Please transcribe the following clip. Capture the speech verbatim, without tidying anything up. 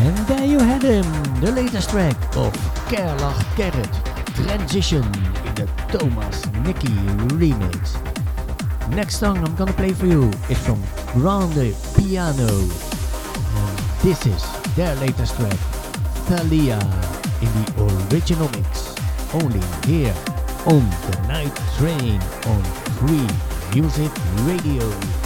And there you had him, the latest track of Kerlach Gerrit, Transition in the Thomas Nicky remix. Next song I'm gonna play for you is from Grande Piano. And this is their latest track, Thalia, in the original mix. Only here on the Night Train on Free Music Radio.